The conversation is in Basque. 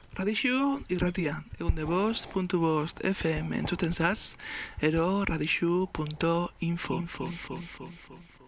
Radixu irratia, 105.5 FM entzuten zaz, ero radixu.info.